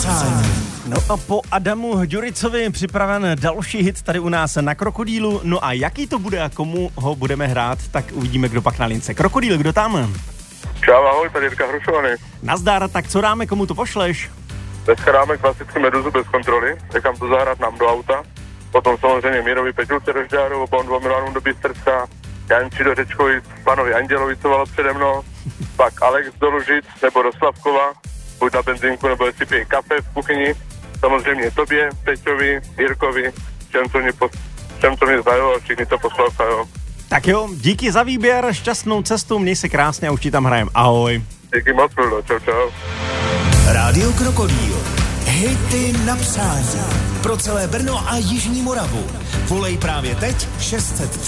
přání. No a po Adamu Ďuricovi připraven další hit tady u nás na Krokodýlu. No a jaký to bude a komu ho budeme hrát, tak uvidíme, kdo pak na lince. Krokodýl, kdo tam? Čau, ahoj, tady Jirka Hrušovaný. Nazdar, tak co dáme, komu to pošleš? Dneska dáme klasický Meduzu bez kontroly, nechám to zahrát nám do auta. Potom samozřejmě Mírovi Peťulce do Žďáru, obom 2 Milanům do Bystrca, Janči do Řečkovic, panovi Andělovi, co volal přede mnou, pak Alex do Lužic nebo do Slavkova, buď na benzínku, nebo si pije kafe v kuchyni. Samozřejmě tobě, Peťovi, Jirkovi, všem, co mě znají a všichni to poslouchají. Tak jo, díky za výběr, šťastnou cestu, měj se krásně a už ti tam hrajem. Ahoj. Díky moc, Bruno, čau. Rádio Krokodýl. Hity na přání. Pro celé Brno a Jižní Moravu. Volej právě teď 600